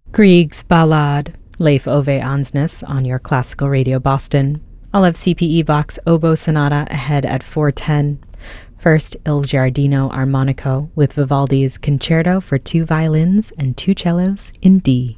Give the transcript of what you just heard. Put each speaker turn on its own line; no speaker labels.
Grieg's Ballade, Leif Ove Ansnes on your Classical Radio Boston. I'll have CPE Bach's Oboe Sonata ahead at 4:10. First, Il Giardino Armonico with Vivaldi's Concerto for two violins and two cellos in D.